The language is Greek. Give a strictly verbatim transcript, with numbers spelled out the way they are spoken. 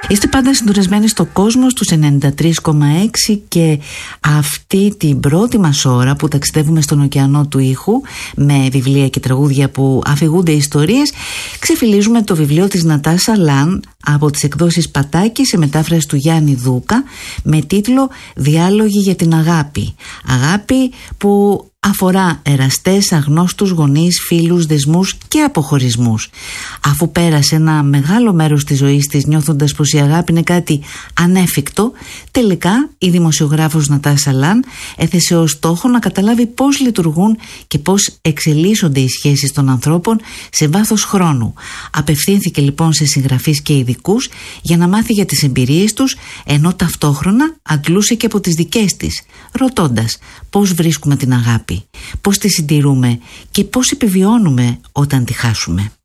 Είστε πάντα συντονισμένοι στο κόσμο στους ενενήντα τρία κόμμα έξι και αυτή την πρώτη μας ώρα που ταξιδεύουμε στον ωκεανό του ήχου με βιβλία και τραγούδια που αφηγούνται ιστορίες, ξεφυλίζουμε το βιβλίο της Νατάσα Λαν από τις εκδόσεις Πατάκη σε μετάφραση του Γιάννη Δούκα με τίτλο «Διάλογοι για την αγάπη». Αγάπη που αφορά εραστές, αγνώστους, γονείς, φίλους, δεσμούς και αποχωρισμούς. Αφού πέρασε ένα μεγάλο μέρος της ζωής της νιώθοντας πως η αγάπη είναι κάτι ανέφικτο, τελικά η δημοσιογράφος Νατάσα Λαν έθεσε ως στόχο να καταλάβει πώς λειτουργούν και πώς εξελίσσονται οι σχέσεις των ανθρώπων σε βάθος χρόνου. Απευθύνθηκε λοιπόν σε συγγραφείς και ειδικούς για να μάθει για τις εμπειρίες τους, ενώ ταυτόχρονα αντλούσε και από τις δικές της, ρωτώντας πώς βρίσκουμε την αγάπη, πώς τη συντηρούμε και πώς επιβιώνουμε όταν τη χάσουμε.